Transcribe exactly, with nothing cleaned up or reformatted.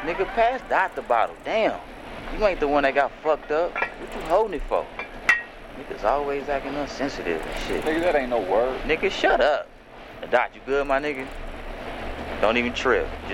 Nigga, pass Dot the bottle. Damn. You ain't the one that got fucked up. What you holding it for? Niggas always acting insensitive and shit. Nigga, that ain't no word. Nigga, shut up. Dot, you good, my nigga? Don't even trip. Just